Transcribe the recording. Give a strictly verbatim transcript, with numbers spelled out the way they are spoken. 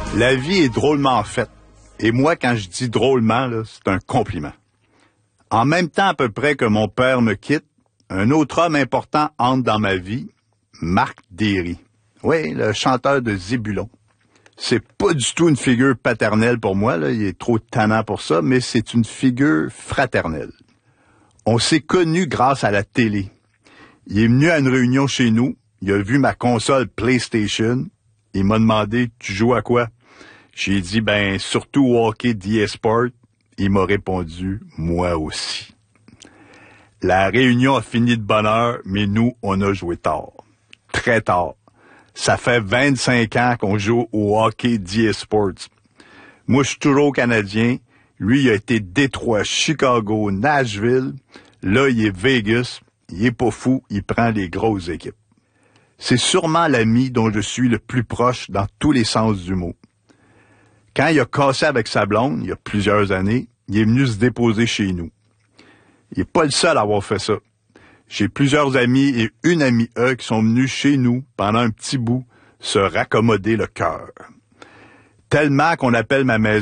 La vie est drôlement faite. Et moi, quand je dis drôlement, là, c'est un compliment. En même temps à peu près que mon père me quitte, un autre homme important entre dans ma vie, Marc Derry. Oui, le chanteur de Zébulon. C'est pas du tout une figure paternelle pour moi, là, il est trop tannant pour ça, mais c'est une figure fraternelle. On s'est connus grâce à la télé. Il est venu à une réunion chez nous, il a vu ma console PlayStation, il m'a demandé « Tu joues à quoi? » J'ai dit « Ben, surtout au hockey d'E A Sport. » Il m'a répondu « Moi aussi. » La réunion a fini de bonne heure, mais nous, on a joué tard. Très tard. Ça fait vingt-cinq ans qu'on joue au hockey d'E A Sports. Moi, je suis toujours Canadien. Lui, il a été Détroit, Chicago, Nashville. Là, il est Vegas. Il est pas fou, il prend les grosses équipes. C'est sûrement l'ami dont je suis le plus proche dans tous les sens du mot. Quand il a cassé avec sa blonde, il y a plusieurs années, il est venu se déposer chez nous. Il n'est pas le seul à avoir fait ça. J'ai plusieurs amis et une amie eux qui sont venus chez nous pendant un petit bout se raccommoder le cœur. Tellement qu'on appelle ma maison